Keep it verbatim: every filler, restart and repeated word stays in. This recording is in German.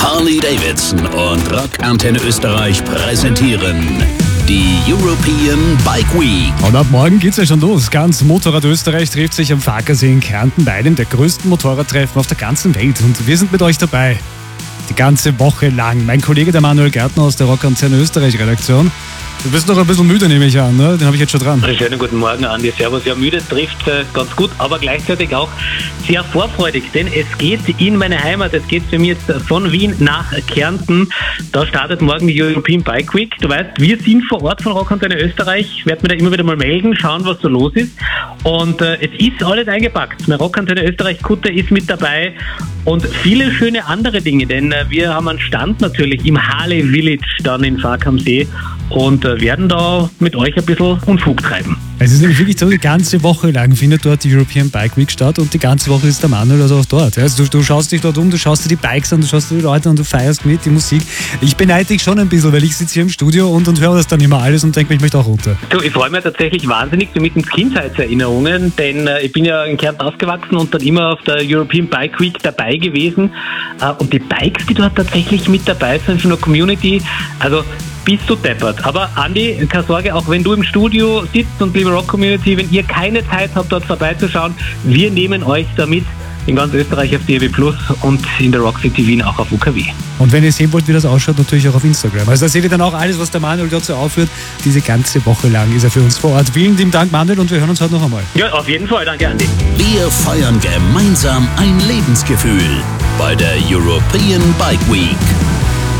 Harley-Davidson und Rock Antenne Österreich präsentieren die European Bike Week. Und ab morgen geht's ja schon los. Ganz Motorrad Österreich trifft sich am Farkasee in Kärnten bei einem der größten Motorradtreffen auf der ganzen Welt. Und wir sind mit euch dabei. Die ganze Woche lang. Mein Kollege, der Manuel Gärtner aus der Rock Antenne Österreich Redaktion. Du bist noch ein bisschen müde, nehme ich an, ne? Den habe ich jetzt schon dran. Schönen guten Morgen, Andi. Servus. Ja, müde trifft äh, ganz gut, aber gleichzeitig auch sehr vorfreudig, denn es geht in meine Heimat. Es geht für mich jetzt von Wien nach Kärnten. Da startet morgen die European Bike Week. Du weißt, wir sind vor Ort von Rock Antenne Österreich. Ich werde mir da immer wieder mal melden, schauen, was so los ist. Und äh, es ist alles eingepackt. Mein Rock Antenne Österreich Kutter ist mit dabei und viele schöne andere Dinge, denn äh, wir haben einen Stand natürlich im Harley Village dann in Fark am See und äh, werden da mit euch ein bisschen Unfug treiben. Es ist nämlich wirklich so, die ganze Woche lang findet dort die European Bike Week statt und die ganze Woche ist der Manuel also auch dort. Also du, du schaust dich dort um, du schaust dir die Bikes an, du schaust dir die Leute an, du feierst mit, die Musik. Ich beneide dich schon ein bisschen, weil ich sitze hier im Studio und, und höre das dann immer alles und denke mir, ich möchte auch runter. Du, ich freue mich tatsächlich wahnsinnig so mit den Kindheitserinnerungen, denn äh, ich bin ja in Kärnten aufgewachsen und dann immer auf der European Bike Week dabei gewesen. Äh, und die Bikes, die dort tatsächlich mit dabei sind von der Community, also bist du deppert. Aber Andi, keine Sorge, auch wenn du im Studio sitzt und liebe Rock-Community, wenn ihr keine Zeit habt, dort vorbeizuschauen, wir nehmen euch damit in ganz Österreich auf D A B Plus und in der Rock City Wien auch auf U K W. Und wenn ihr sehen wollt, wie das ausschaut, natürlich auch auf Instagram. Also da seht ihr dann auch alles, was der Manuel dort so aufführt. Diese ganze Woche lang ist er für uns vor Ort. Vielen lieben Dank, Manuel, und wir hören uns heute noch einmal. Ja, auf jeden Fall. Danke, Andi. Wir feiern gemeinsam ein Lebensgefühl bei der European Bike Week.